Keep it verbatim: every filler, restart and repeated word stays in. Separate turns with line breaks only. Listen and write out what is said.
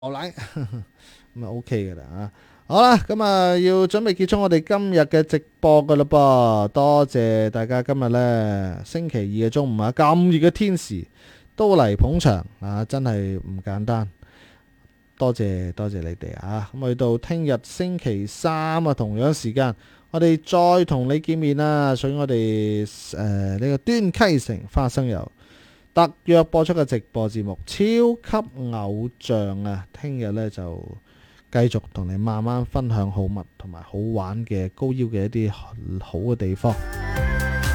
牛奶咁啊 OK 噶啦啊！好啦，咁啊要準備結束我哋今日嘅直播噶啦噃，多謝大家今日呢星期二嘅中午啊，咁熱嘅天時都嚟捧場啊，真係唔簡單。多謝多謝你哋啊！咁去到聽日星期三啊，同樣時間我哋再同你見面啦。所以我哋誒呢個端溪城花生油特約播出嘅直播節目《超級偶像》啊，聽日呢就繼續同你慢慢分享好物同埋好玩嘅高腰嘅一啲好嘅地方。